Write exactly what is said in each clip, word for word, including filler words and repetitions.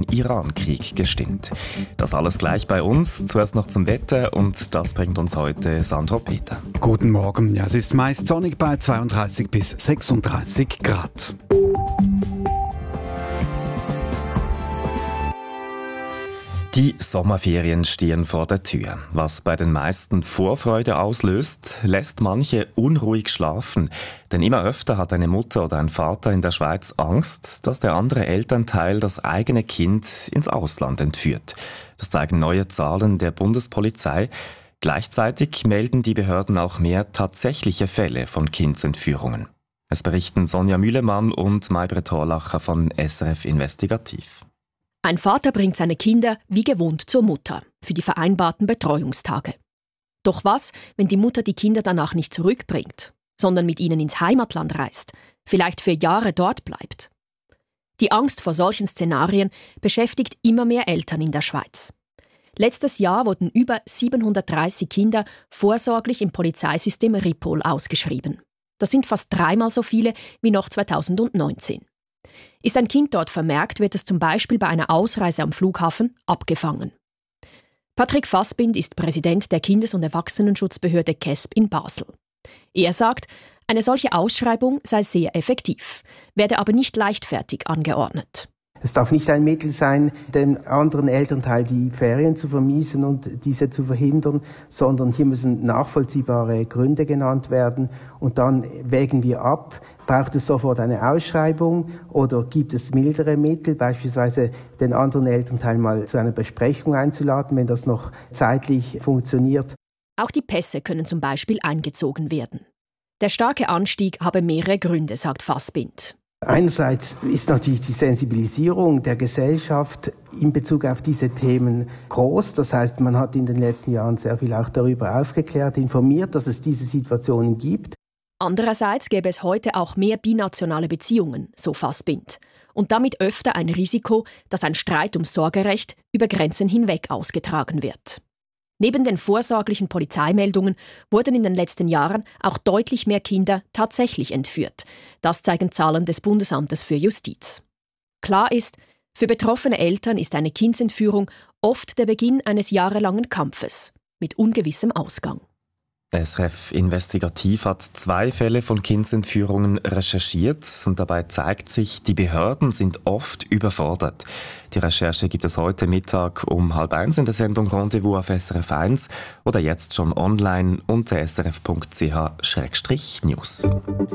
Irankrieg gestimmt. Das alles gleich bei uns. Zuerst noch zum Wetter und das bringt uns heute Sandro Peter. Guten Morgen. Ja, es ist meist sonnig bei zweiunddreißig bis sechsunddreißig Grad. Die Sommerferien stehen vor der Tür. Was bei den meisten Vorfreude auslöst, lässt manche unruhig schlafen. Denn immer öfter hat eine Mutter oder ein Vater in der Schweiz Angst, dass der andere Elternteil das eigene Kind ins Ausland entführt. Das zeigen neue Zahlen der Bundespolizei. Gleichzeitig melden die Behörden auch mehr tatsächliche Fälle von Kindsentführungen. Es berichten Sonja Mühlemann und Maybrit Horlacher von S R F Investigativ. Ein Vater bringt seine Kinder wie gewohnt zur Mutter für die vereinbarten Betreuungstage. Doch was, wenn die Mutter die Kinder danach nicht zurückbringt, sondern mit ihnen ins Heimatland reist, vielleicht für Jahre dort bleibt? Die Angst vor solchen Szenarien beschäftigt immer mehr Eltern in der Schweiz. Letztes Jahr wurden über siebenhundertdreißig Kinder vorsorglich im Polizeisystem Ripoll ausgeschrieben. Das sind fast dreimal so viele wie noch zweitausendneunzehn. Ist ein Kind dort vermerkt, wird es zum Beispiel bei einer Ausreise am Flughafen abgefangen. Patrick Fassbind ist Präsident der Kindes- und Erwachsenenschutzbehörde K E S B in Basel. Er sagt, eine solche Ausschreibung sei sehr effektiv, werde aber nicht leichtfertig angeordnet. Es darf nicht ein Mittel sein, dem anderen Elternteil die Ferien zu vermiesen und diese zu verhindern, sondern hier müssen nachvollziehbare Gründe genannt werden und dann wägen wir ab, braucht es sofort eine Ausschreibung oder gibt es mildere Mittel, beispielsweise den anderen Elternteil mal zu einer Besprechung einzuladen, wenn das noch zeitlich funktioniert. Auch die Pässe können zum Beispiel eingezogen werden. Der starke Anstieg habe mehrere Gründe, sagt Fassbind. Einerseits ist natürlich die Sensibilisierung der Gesellschaft in Bezug auf diese Themen groß. Das heißt, man hat in den letzten Jahren sehr viel auch darüber aufgeklärt, informiert, dass es diese Situationen gibt. Andererseits gäbe es heute auch mehr binationale Beziehungen, so Fassbind. Und damit öfter ein Risiko, dass ein Streit ums Sorgerecht über Grenzen hinweg ausgetragen wird. Neben den vorsorglichen Polizeimeldungen wurden in den letzten Jahren auch deutlich mehr Kinder tatsächlich entführt. Das zeigen Zahlen des Bundesamtes für Justiz. Klar ist, für betroffene Eltern ist eine Kindsentführung oft der Beginn eines jahrelangen Kampfes mit ungewissem Ausgang. S R F Investigativ hat zwei Fälle von Kindsentführungen recherchiert und dabei zeigt sich, die Behörden sind oft überfordert. Die Recherche gibt es heute Mittag um halb eins in der Sendung Rendezvous auf S R F eins oder jetzt schon online unter s r f punkt c h schrägstrich news.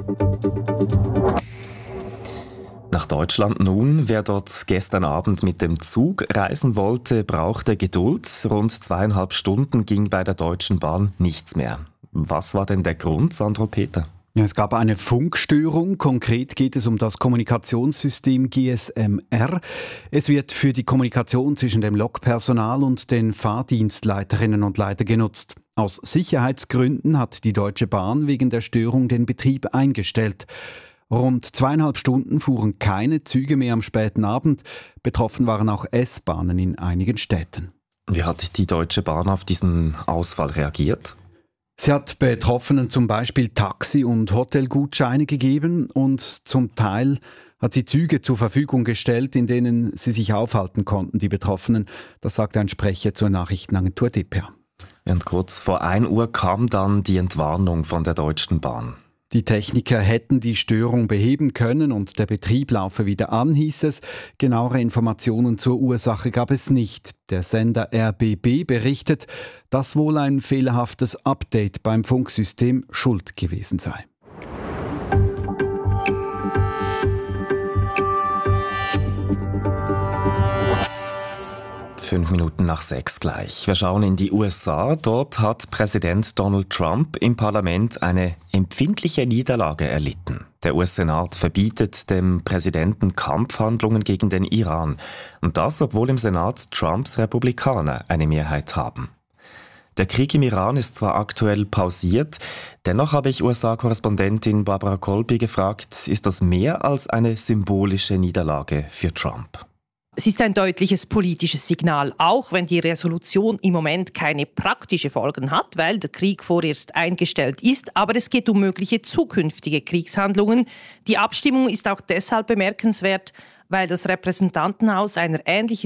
Nach Deutschland nun. Wer dort gestern Abend mit dem Zug reisen wollte, brauchte Geduld. Rund zweieinhalb Stunden ging bei der Deutschen Bahn nichts mehr. Was war denn der Grund, Sandro Peter? Ja, es gab eine Funkstörung. Konkret geht es um das Kommunikationssystem G S M R. Es wird für die Kommunikation zwischen dem Lokpersonal und den Fahrdienstleiterinnen und Leitern genutzt. Aus Sicherheitsgründen hat die Deutsche Bahn wegen der Störung den Betrieb eingestellt. Rund zweieinhalb Stunden fuhren keine Züge mehr am späten Abend. Betroffen waren auch S-Bahnen in einigen Städten. Wie hat die Deutsche Bahn auf diesen Ausfall reagiert? Sie hat Betroffenen zum Beispiel Taxi- und Hotelgutscheine gegeben und zum Teil hat sie Züge zur Verfügung gestellt, in denen sie sich aufhalten konnten, die Betroffenen. Das sagte ein Sprecher zur Nachrichtenagentur D P A. Und kurz vor ein Uhr kam dann die Entwarnung von der Deutschen Bahn. Die Techniker hätten die Störung beheben können und der Betrieb laufe wieder an, hieß es. Genauere Informationen zur Ursache gab es nicht. Der Sender R B B berichtet, dass wohl ein fehlerhaftes Update beim Funksystem schuld gewesen sei. Fünf Minuten nach sechs gleich. Wir schauen in die U S A. Dort hat Präsident Donald Trump im Parlament eine empfindliche Niederlage erlitten. Der U S-Senat verbietet dem Präsidenten Kampfhandlungen gegen den Iran. Und das, obwohl im Senat Trumps Republikaner eine Mehrheit haben. Der Krieg im Iran ist zwar aktuell pausiert, dennoch habe ich U S A-Korrespondentin Barbara Colby gefragt, ist das mehr als eine symbolische Niederlage für Trump? Es ist ein deutliches politisches Signal, auch wenn die Resolution im Moment keine praktischen Folgen hat, weil der Krieg vorerst eingestellt ist. Aber es geht um mögliche zukünftige Kriegshandlungen. Die Abstimmung ist auch deshalb bemerkenswert, weil das Repräsentantenhaus einer ähnlichen